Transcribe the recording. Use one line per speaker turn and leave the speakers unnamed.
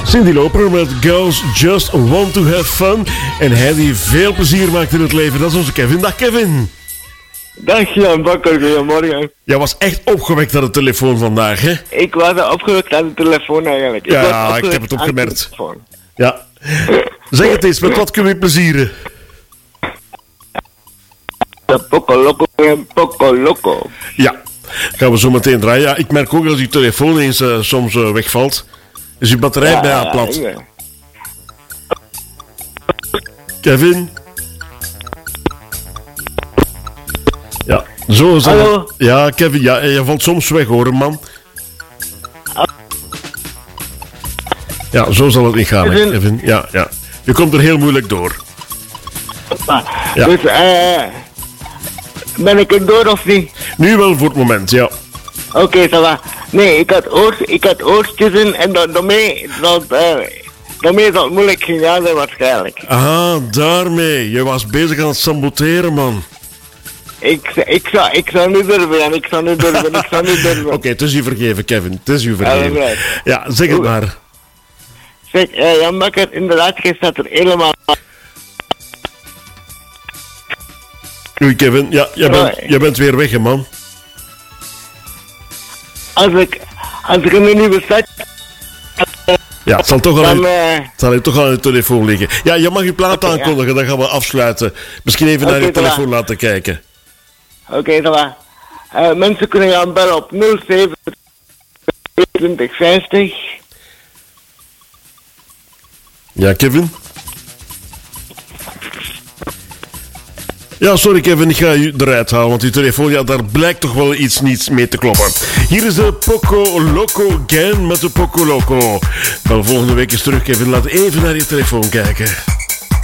Cyndi Lauper met Girls Just Want To Have Fun. En hij die veel plezier maakt in het leven, dat is onze Kevin. Dag Kevin.
Dag Jan Bakker, goedemorgen.
Jij was echt opgewekt aan de telefoon vandaag, hè?
Ik was opgewekt aan de telefoon eigenlijk.
Ja, ik heb het opgemerkt. Ja. Zeg het eens, met wat kunnen we plezieren?
De Poco Loco en Poco Loco.
Ja, gaan we zo meteen draaien. Ja, ik merk ook dat uw telefoon eens soms wegvalt. Is uw batterij bijna plat?
Ja.
Kevin? Ja, zo zal
Hallo?
het. Ja, Kevin, ja, je valt soms weg hoor, man. Ja, zo zal het niet gaan, hè, Kevin. Ja, ja. Je komt er heel moeilijk door. Ja.
Dus, ben ik er door of niet?
Nu wel voor het moment, ja.
Oké, ça va. Nee, ik had oortjes in en daarmee zal het moeilijk gegaan zijn waarschijnlijk.
Aha, daarmee. Je was bezig aan het saboteren, man.
Ik zou niet durven.
Oké, het is u vergeven, Kevin. Het is u vergeven.
Alright.
Ja, zeg het maar.
Zeg, Jan Bakker, inderdaad, jij staat er helemaal...
Oei, Kevin. Ja, jij bent weer weg, hè, man.
Als ik een nieuwe stad...
Ja, het zal toch al
Dan,
zal je toch al aan de telefoon liggen. Ja, je mag je plaat aankondigen, dan gaan we afsluiten. Misschien even naar je telefoon laten kijken.
Oké, ça va. Mensen kunnen gaan bellen op 07 2050.
Ja, Kevin? Ja, sorry Kevin, ik ga u eruit halen, want uw telefoon, ja, daar blijkt toch wel iets niets mee te kloppen. Hier is de Poco Loco Gang met de Poco Loco. Wel, volgende week is terug, Kevin. Laat even naar je telefoon kijken.